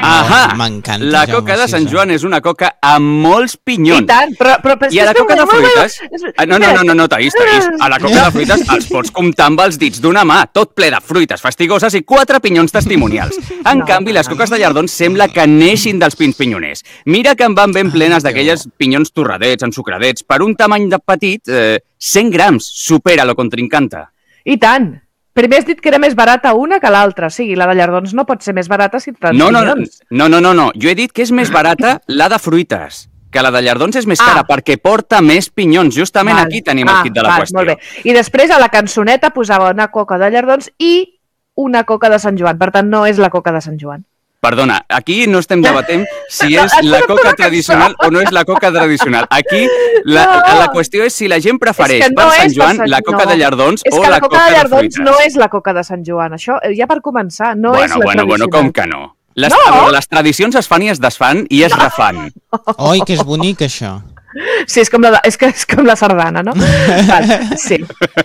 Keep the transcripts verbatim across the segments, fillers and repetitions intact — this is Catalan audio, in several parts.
Ahà, m'encanta. la coca de Sant Joan és una coca amb molts pinyons. I tant, però... però I a la coca de fruites... No, no, no, no, no, Taís, Taís. A la coca de fruites els pots comptar amb els dits d'una mà, tot ple de fruites fastigoses i quatre pinyons testimonials. En canvi, les coques de Llardons sembla que neixin dels pins pinyoners. Mira que en van ben plenes d'aquelles pinyons torradets, ensucradets, per un tamany de petit, eh, cent grams, supera lo contrincanta. I tant. Primer has dit que era més barata una que l'altra. O sigui, la de Llardons no pot ser més barata si tants no, no, pinyons. No, no, no, no. Jo he dit que és més barata la de fruites, que la de Llardons és més cara, ah. perquè porta més pinyons. Justament val. Aquí tenim ah, el kit de la val, qüestió. Molt bé. I després a la cançoneta posava una coca de Llardons i una coca de Sant Joan. Per tant, no és la coca de Sant Joan. Perdona, aquí no estem debatent si és la coca tradicional o no és la coca tradicional. Aquí la, no. la qüestió és si la gent prefereix no per Sant Joan Sant... la coca no. de Llardons o la, la coca de, de fruites. No és la coca de Sant Joan, això ja per començar, no bueno, és la bueno, tradicional. Bueno, com que no? Les, no? les tradicions es fan i es desfan i es no. refan. Oi, que és bonic això. Sí, és com la, és que és com la sardana, no? Val, sí.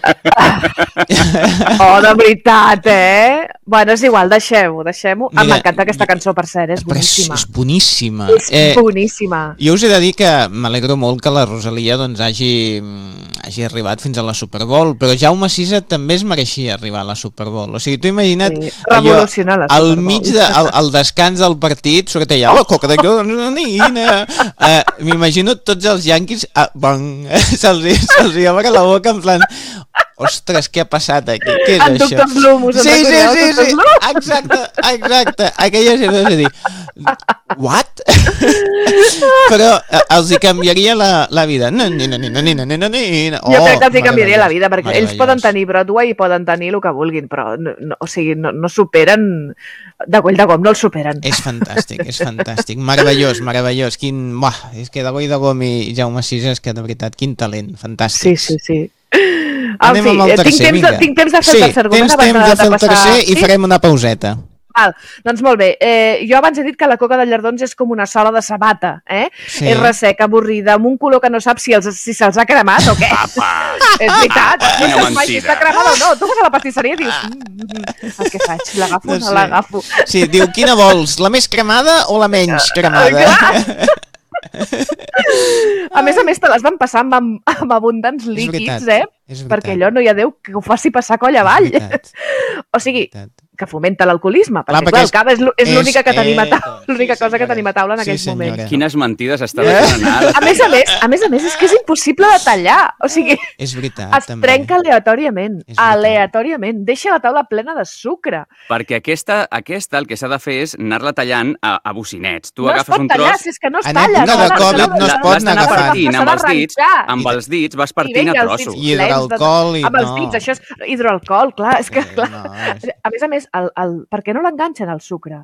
Oh, de veritat, eh? Bueno, és igual, deixem-ho, deixem-ho. Em m'encanta aquesta cançó, per cert, és boníssima. És, és boníssima. És eh, boníssima. Jo us he de dir que m'alegro molt que la Rosalia doncs, hagi, hagi arribat fins a la Super Bowl, però Jaume Sisa també es mereixia arribar a la Super Bowl. O sigui, tu imagina't sí, allò, al mig de, al, al descans del partit, surt allà, la coca de nina. Uh, M'imagino tots els yanquis, ah, bon, se'ls se hi obre la boca en plan, ostres, què ha passat aquí? Què és en això? Doctor Blum, sí, sí, sí, sí, sí, exacte, exacte. Aquella gent va dir, what? Però eh, els hi canviaria la, la vida. No, nina, nina, nina, nina, nina. Oh, jo crec que els hi canviaria la vida, perquè ells poden tenir Broadway i poden tenir el que vulguin, però no, no, o sigui, no, no superen, de goll de gom, no el superen. És fantàstic, és fantàstic. Meravellós, meravellós. Quin... Buah, és que de goll de gom i Jaume Sisa, és que de veritat, quin talent, fantàstic. Sí, sí, sí. Anem en fi, amb el tercer, tinc, temps de, tinc temps de fer sí, el tercer argument. Sí, tens temps de fer el tercer i sí? farem una pauseta. Val, doncs molt bé. Eh, jo abans he dit que la coca de Llardons és com una sola de sabata, eh? Sí. És resseca, avorrida, amb un color que no saps si, els, si se'ls ha cremat o què. Apa. És veritat. Apa, no saps mai si està cremada o no. Tu vas a la pastisseria i dius, mm, el que faig? L'agafo o no, no l'agafo? Sí, diu, quina vols? La més cremada o la menys cremada? A més a més, te les van passar amb, amb abundants líquids, eh? Perquè allò no hi ha Déu que ho faci passar coll avall. O sigui, que fomenta l'alcoholisme, perquè, clar, perquè el cava és, és l'única que tenim a taula, l'única cosa que tenim a taula en sí, aquells senyora. moments. Quines mentides està deixant anar. A més a més, a més a més, és que és impossible de tallar. O sigui, és veritat, es també. trenca aleatòriament, aleatòriament. Deixa la taula plena de sucre. Perquè aquesta, aquesta el que s'ha de fer és anar-la tallant a, a bocinets. Tu no agafes un tros... tallar, si és que no es en talla. època de Covid no es pot anar agafant. Partint, amb els dits, amb els dits vas partint a trossos. I hidroalcohol i amb els dits, això és hidroalcohol, clar, és que, clar. A més a més, el, el, per què no l'enganxen al sucre?